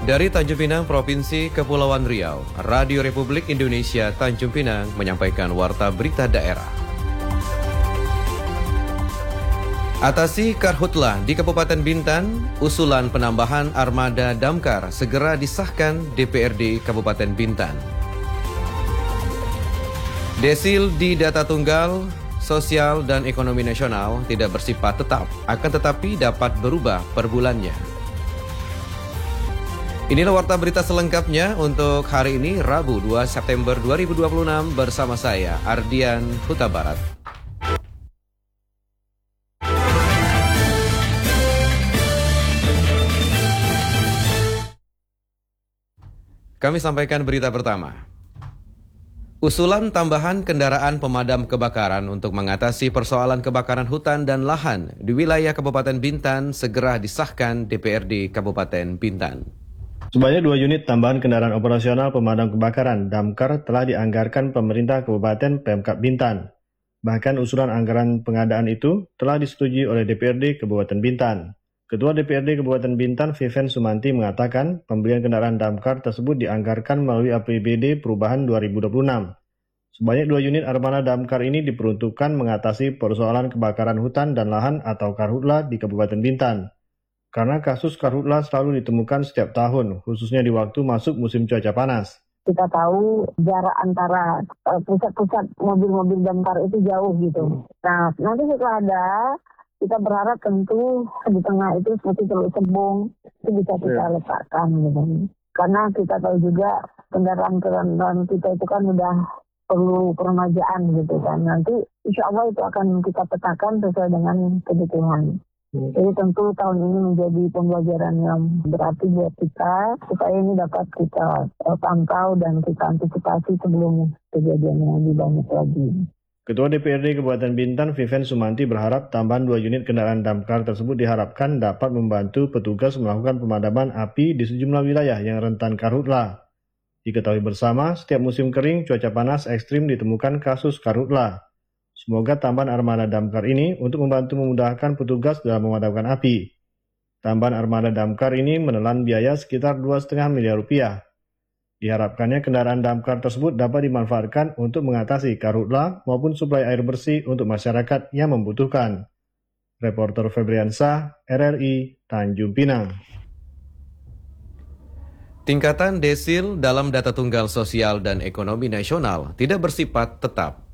Dari Tanjung Pinang, Provinsi Kepulauan Riau, Radio Republik Indonesia Tanjung Pinang menyampaikan warta berita daerah. Atasi karhutlah di Kabupaten Bintan, usulan penambahan armada damkar segera disahkan DPRD Kabupaten Bintan. Desil di data tunggal, sosial dan ekonomi nasional tidak bersifat tetap, akan tetapi dapat berubah per bulannya. Inilah warta berita selengkapnya untuk hari ini, Rabu 2 September 2026 bersama saya, Ardian Huta Barat. Kami sampaikan berita pertama. Usulan tambahan kendaraan pemadam kebakaran untuk mengatasi persoalan kebakaran hutan dan lahan di wilayah Kabupaten Bintan segera disahkan DPRD Kabupaten Bintan. Sebanyak 2 unit tambahan kendaraan operasional pemadam kebakaran damkar telah dianggarkan pemerintah Kabupaten Pemkab Bintan. Bahkan usulan anggaran pengadaan itu telah disetujui oleh DPRD Kabupaten Bintan. Ketua DPRD Kabupaten Bintan, Viven Sumanti, mengatakan pembelian kendaraan damkar tersebut dianggarkan melalui APBD Perubahan 2026. Sebanyak 2 unit armada damkar ini diperuntukkan mengatasi persoalan kebakaran hutan dan lahan atau karhutla di Kabupaten Bintan. Karena kasus karhutla selalu ditemukan setiap tahun, khususnya di waktu masuk musim cuaca panas. Kita tahu jarak antara pusat-pusat mobil-mobil damkar itu jauh gitu. Nah, nanti setelah ada, kita berharap tentu di tengah itu seperti Teluk Sebong itu bisa kita letakkan gitu. Karena kita tahu juga kendaraan-kendaraan kita itu kan udah perlu peremajaan gitu kan. Nanti insya Allah itu akan kita petakan sesuai dengan kebutuhan. Jadi tentu tahun ini menjadi pembelajaran yang berarti buat kita, supaya ini dapat kita pantau dan kita antisipasi sebelum kejadian yang lebih banyak lagi. Ketua DPRD Kabupaten Bintan, Viven Sumanti, berharap tambahan 2 unit kendaraan damkar tersebut diharapkan dapat membantu petugas melakukan pemadaman api di sejumlah wilayah yang rentan karhutla. Diketahui bersama, setiap musim kering, cuaca panas ekstrim ditemukan kasus karhutla. Semoga tambahan armada damkar ini untuk membantu memudahkan petugas dalam memadamkan api. Tambahan armada damkar ini menelan biaya sekitar 2,5 miliar rupiah. Diharapkannya kendaraan damkar tersebut dapat dimanfaatkan untuk mengatasi karhutla maupun suplai air bersih untuk masyarakat yang membutuhkan. Reporter Febriansah, RRI, Tanjung Pinang. Tingkatan desil dalam data tunggal sosial dan ekonomi nasional tidak bersifat tetap.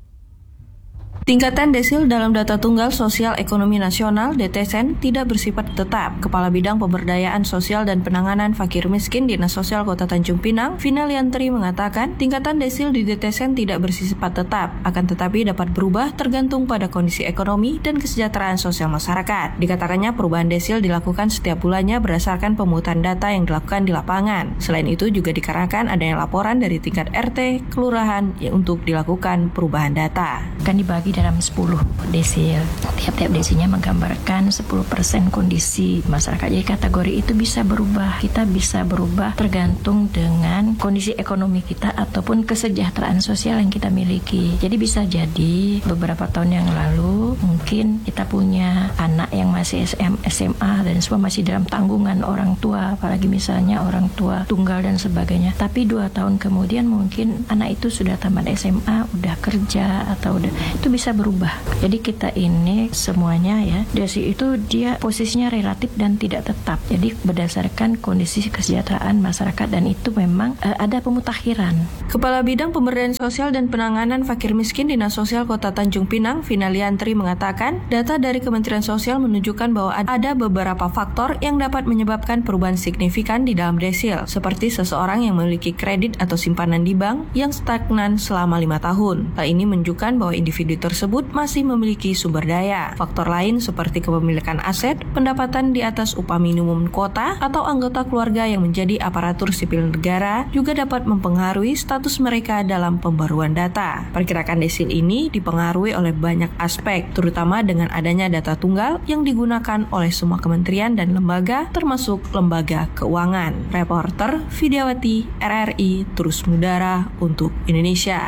Tingkatan desil dalam data tunggal sosial ekonomi nasional (DTSN) tidak bersifat tetap. Kepala Bidang Pemberdayaan Sosial dan Penanganan Fakir Miskin Dinas Sosial Kota Tanjung Pinang, Vina Liantri, mengatakan tingkatan desil di DTSN tidak bersifat tetap, akan tetapi dapat berubah tergantung pada kondisi ekonomi dan kesejahteraan sosial masyarakat. Dikatakannya perubahan desil dilakukan setiap bulannya berdasarkan pemungutan data yang dilakukan di lapangan. Selain itu juga dikarenakan adanya laporan dari tingkat RT, kelurahan untuk dilakukan perubahan data. Kan dibagi dalam 10 desil. Tiap-tiap desilnya menggambarkan 10% kondisi masyarakat. Jadi kategori itu bisa berubah. Kita bisa berubah tergantung dengan kondisi ekonomi kita ataupun kesejahteraan sosial yang kita miliki. Jadi bisa jadi beberapa tahun yang lalu mungkin kita punya anak yang masih SMA dan semua masih dalam tanggungan orang tua, apalagi misalnya orang tua tunggal dan sebagainya. Tapi 2 tahun kemudian mungkin anak itu sudah tamat SMA, udah kerja atau itu bisa berubah. Jadi kita ini semuanya ya, desil itu dia posisinya relatif dan tidak tetap. Jadi berdasarkan kondisi kesejahteraan masyarakat dan itu memang ada pemutakhiran. Kepala Bidang Pemberdayaan Sosial dan Penanganan Fakir Miskin Dinas Sosial Kota Tanjung Pinang, Vina Liantri, mengatakan data dari Kementerian Sosial menunjukkan bahwa ada beberapa faktor yang dapat menyebabkan perubahan signifikan di dalam desil, seperti seseorang yang memiliki kredit atau simpanan di bank yang stagnan selama 5 tahun. Hal ini menunjukkan bahwa individu tersebut masih memiliki sumber daya. Faktor lain seperti kepemilikan aset, pendapatan di atas upah minimum kota, atau anggota keluarga yang menjadi aparatur sipil negara juga dapat mempengaruhi status mereka dalam pembaruan data. Pergerakan desil ini dipengaruhi oleh banyak aspek, terutama dengan adanya data tunggal yang digunakan oleh semua kementerian dan lembaga, termasuk lembaga keuangan. Reporter Vidyawati, RRI, terus mengudara untuk Indonesia.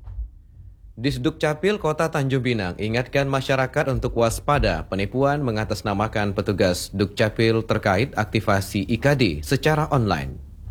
Disduk Capil Kota Tanjung Pinang ingatkan masyarakat untuk waspada penipuan mengatasnamakan petugas Dukcapil terkait aktivasi IKD secara online.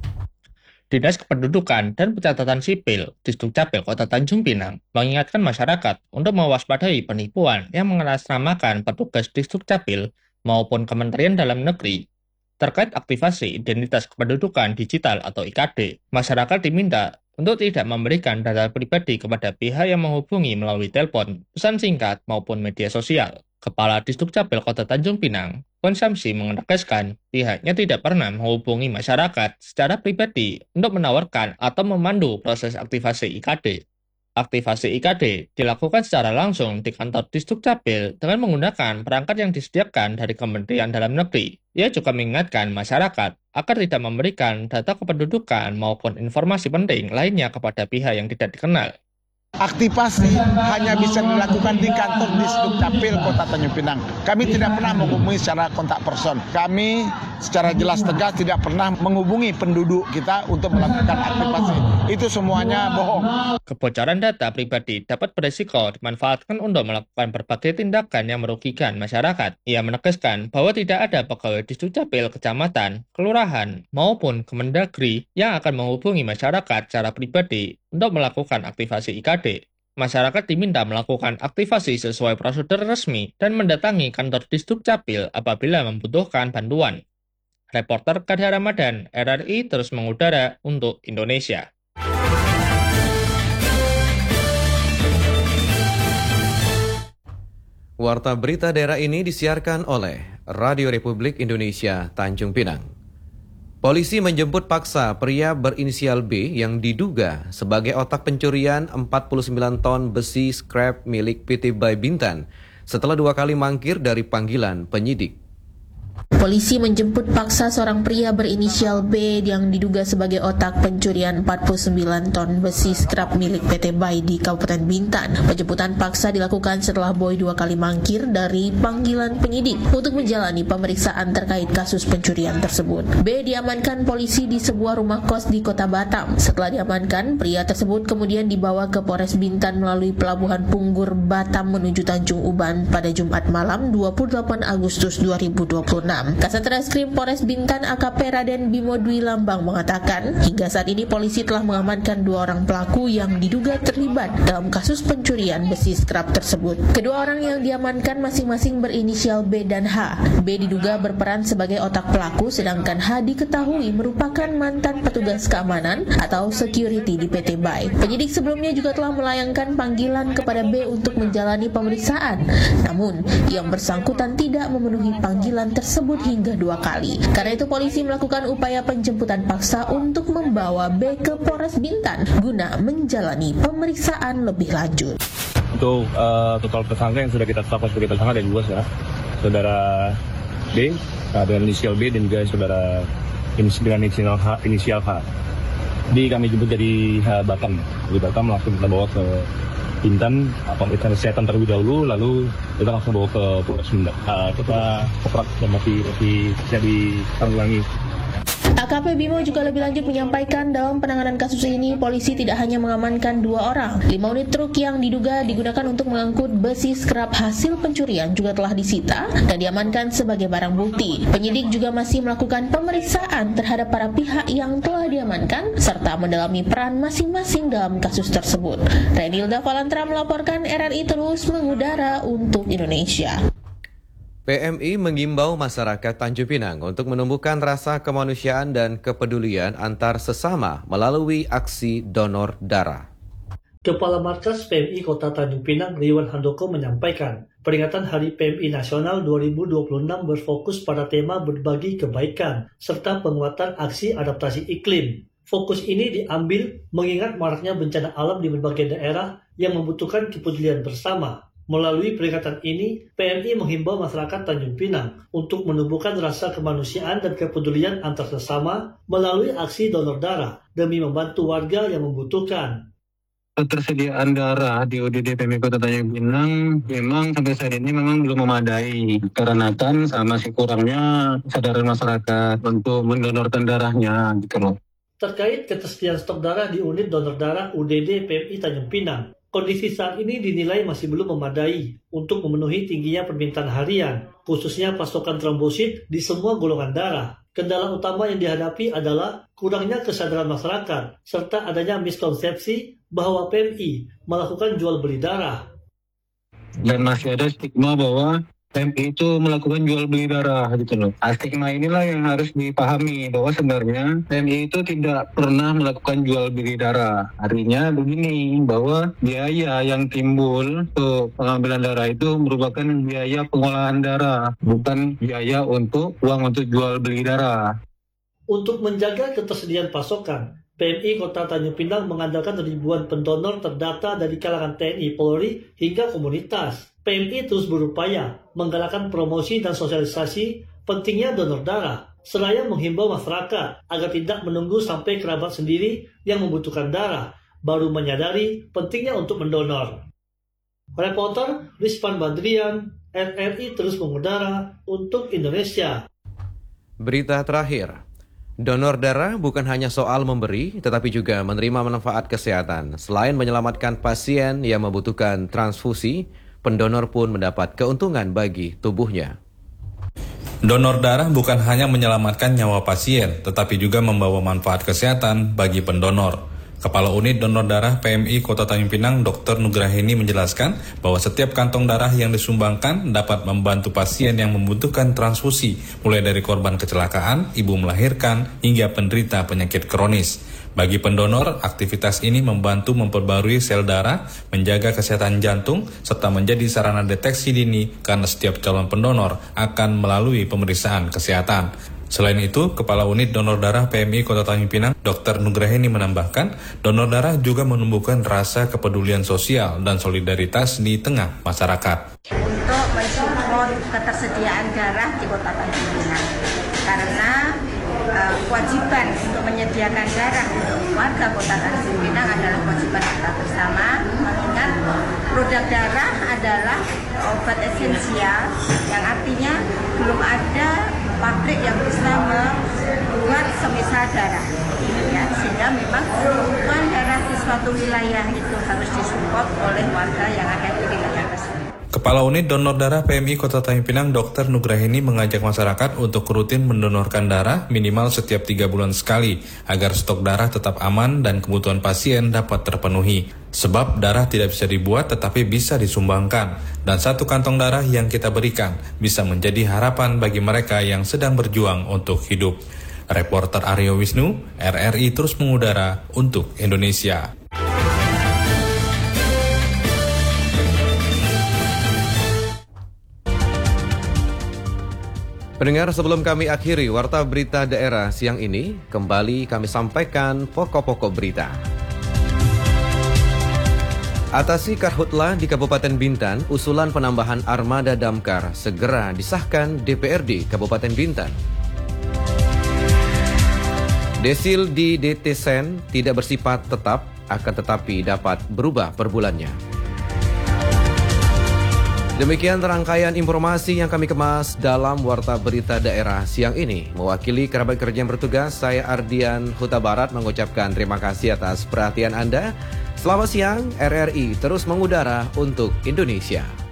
Dinas Kependudukan dan Pencatatan Sipil Disdukcapil Kota Tanjung Pinang mengingatkan masyarakat untuk mewaspadai penipuan yang mengatasnamakan petugas Disdukcapil maupun Kementerian Dalam Negeri. Terkait aktivasi identitas kependudukan digital atau IKD, masyarakat diminta untuk tidak memberikan data pribadi kepada pihak yang menghubungi melalui telepon, pesan singkat, maupun media sosial. Kepala Disdukcapil Kota Tanjung Pinang, Pon Samsi menegaskan pihaknya tidak pernah menghubungi masyarakat secara pribadi untuk menawarkan atau memandu proses aktivasi IKD. Aktivasi IKD dilakukan secara langsung di kantor Disdukcapil dengan menggunakan perangkat yang disediakan dari Kementerian Dalam Negeri. Ia juga mengingatkan masyarakat agar tidak memberikan data kependudukan maupun informasi penting lainnya kepada pihak yang tidak dikenal. Aktivasi hanya bisa dilakukan di kantor Disdukcapil Kota Tanjung Pinang. Kami tidak pernah menghubungi secara kontak person. Kami secara jelas tegas tidak pernah menghubungi penduduk kita untuk melakukan aktivasi. Itu semuanya bohong. Kebocoran data pribadi dapat berisiko dimanfaatkan untuk melakukan berbagai tindakan yang merugikan masyarakat. Ia menegaskan bahwa tidak ada pegawai Disdukcapil kecamatan, kelurahan, maupun Kemendagri yang akan menghubungi masyarakat secara pribadi untuk melakukan aktivasi IKD. Masyarakat diminta melakukan aktivasi sesuai prosedur resmi dan mendatangi kantor Disdukcapil apabila membutuhkan bantuan. Reporter Kadha Ramadan, RRI terus mengudara untuk Indonesia. Warta berita daerah ini disiarkan oleh Radio Republik Indonesia Tanjung Pinang. Polisi menjemput paksa pria berinisial B yang diduga sebagai otak pencurian 49 ton besi scrap milik PT Bay Bintan setelah 2 kali mangkir dari panggilan penyidik. Polisi menjemput paksa seorang pria berinisial B yang diduga sebagai otak pencurian 49 ton besi scrap milik PT Bay di Kabupaten Bintan. Penjemputan paksa dilakukan setelah Boy 2 kali mangkir dari panggilan penyidik untuk menjalani pemeriksaan terkait kasus pencurian tersebut. B diamankan polisi di sebuah rumah kos di Kota Batam. Setelah diamankan, pria tersebut kemudian dibawa ke Polres Bintan melalui Pelabuhan Punggur Batam menuju Tanjung Uban pada Jumat malam 28 Agustus 2026. Kasat Reskrim Polres Bintan AKP Raden Bimo Dwi Lambang mengatakan, hingga saat ini polisi telah mengamankan 2 orang pelaku yang diduga terlibat dalam kasus pencurian besi scrap tersebut. Kedua orang yang diamankan masing-masing berinisial B dan H. B diduga berperan sebagai otak pelaku, sedangkan H diketahui merupakan mantan petugas keamanan atau security di PT Bay. Penyidik sebelumnya juga telah melayangkan panggilan kepada B untuk menjalani pemeriksaan. Namun, yang bersangkutan tidak memenuhi panggilan tersebut hingga 2 kali. Karena itu polisi melakukan upaya penjemputan paksa untuk membawa B ke Polres Bintan guna menjalani pemeriksaan lebih lanjut. Untuk total tersangka yang sudah kita tetapkan sebagai tersangka ada 2 sekarang. Saudara B dengan inisial B dan juga saudara dengan inisial H. Jadi kami jemput dari Batam. Di Batam langsung kita bawa ke Bintan, pemeriksaan kesehatan terlebih dahulu, lalu kita langsung bawa ke Polres Bintan. Kita operat dan masih bisa ditanggulangi. AKP Bimo juga lebih lanjut menyampaikan dalam penanganan kasus ini, polisi tidak hanya mengamankan 2 orang. 5 unit truk yang diduga digunakan untuk mengangkut besi scrap hasil pencurian juga telah disita dan diamankan sebagai barang bukti. Penyidik juga masih melakukan pemeriksaan terhadap para pihak yang telah diamankan serta mendalami peran masing-masing dalam kasus tersebut. Renilda Valantra melaporkan, RRI terus mengudara untuk Indonesia. PMI mengimbau masyarakat Tanjung Pinang untuk menumbuhkan rasa kemanusiaan dan kepedulian antar sesama melalui aksi donor darah. Kepala Markas PMI Kota Tanjung Pinang, Riwan Handoko menyampaikan, peringatan Hari PMI Nasional 2026 berfokus pada tema berbagi kebaikan serta penguatan aksi adaptasi iklim. Fokus ini diambil mengingat maraknya bencana alam di berbagai daerah yang membutuhkan kepedulian bersama. Melalui peringatan ini, PMI menghimbau masyarakat Tanjung Pinang untuk menumbuhkan rasa kemanusiaan dan kepedulian antar sesama melalui aksi donor darah demi membantu warga yang membutuhkan. Ketersediaan darah di UDD PMI Kota Tanjung Pinang memang sampai saat ini memang belum memadai karena masih kurangnya kesadaran masyarakat untuk mendonorkan darahnya gitu loh. Terkait ketersediaan stok darah di unit donor darah UDD PMI Tanjung Pinang, Kondisi saat ini dinilai masih belum memadai untuk memenuhi tingginya permintaan harian, khususnya pasokan trombosit di semua golongan darah. Kendala utama yang dihadapi adalah kurangnya kesadaran masyarakat, serta adanya miskonsepsi bahwa PMI melakukan jual beli darah. Dan masih ada stigma bahwa PMI itu melakukan jual beli darah gitu loh. Stigma inilah yang harus dipahami bahwa sebenarnya PMI itu tidak pernah melakukan jual beli darah. Artinya begini, bahwa biaya yang timbul untuk pengambilan darah itu merupakan biaya pengolahan darah, bukan biaya untuk uang untuk jual beli darah. Untuk menjaga ketersediaan pasokan, PMI Kota Tanjung Pinang mengandalkan ribuan pendonor terdata dari kalangan TNI, Polri, hingga komunitas. PMI terus berupaya menggalakkan promosi dan sosialisasi pentingnya donor darah, seraya menghimbau masyarakat agar tidak menunggu sampai kerabat sendiri yang membutuhkan darah, baru menyadari pentingnya untuk mendonor. Reporter Rizvan Badrian, RRI terus mengudara untuk Indonesia. Berita terakhir, donor darah bukan hanya soal memberi, tetapi juga menerima manfaat kesehatan. Selain menyelamatkan pasien yang membutuhkan transfusi, pendonor pun mendapat keuntungan bagi tubuhnya. Donor darah bukan hanya menyelamatkan nyawa pasien, tetapi juga membawa manfaat kesehatan bagi pendonor. Kepala Unit Donor Darah PMI Kota Tanjung Pinang, Dr. Nugraheni menjelaskan bahwa setiap kantong darah yang disumbangkan dapat membantu pasien yang membutuhkan transfusi, mulai dari korban kecelakaan, ibu melahirkan, hingga penderita penyakit kronis. Bagi pendonor, aktivitas ini membantu memperbarui sel darah, menjaga kesehatan jantung, serta menjadi sarana deteksi dini karena setiap calon pendonor akan melalui pemeriksaan kesehatan. Selain itu, Kepala Unit Donor Darah PMI Kota Tanjung Pinang, Dr. Nugraheni menambahkan, donor darah juga menumbuhkan rasa kepedulian sosial dan solidaritas di tengah masyarakat. Untuk mensupport ketersediaan darah di Kota Tanjung Pinang, karena kewajiban untuk menyediakan darah untuk warga Kota Tanjung Pinang adalah kewajiban kita bersama, mengingat produk darah adalah obat esensial, yang artinya belum ada pabrik yang bisa membuat semisal darah, ya, sehingga memang kebutuhan darah di suatu wilayah itu harus disupport oleh warga yang ada di wilayah tersebut. Kepala Unit Donor Darah PMI Kota Tanjung Pinang, Dr. Nugraheni mengajak masyarakat untuk rutin mendonorkan darah minimal setiap 3 bulan sekali, agar stok darah tetap aman dan kebutuhan pasien dapat terpenuhi. Sebab darah tidak bisa dibuat tetapi bisa disumbangkan, dan satu kantong darah yang kita berikan bisa menjadi harapan bagi mereka yang sedang berjuang untuk hidup. Reporter Aryo Wisnu, RRI terus mengudara untuk Indonesia. Pendengar, sebelum kami akhiri Warta Berita Daerah siang ini, kembali kami sampaikan pokok-pokok berita. Atasi karhutla di Kabupaten Bintan, usulan penambahan armada damkar segera disahkan DPRD Kabupaten Bintan. Desil di DTSen tidak bersifat tetap, akan tetapi dapat berubah per bulannya. Demikian rangkaian informasi yang kami kemas dalam Warta Berita Daerah siang ini. Mewakili kerabat kerja yang bertugas, saya Ardian Huta Barat mengucapkan terima kasih atas perhatian Anda. Selamat siang, RRI terus mengudara untuk Indonesia.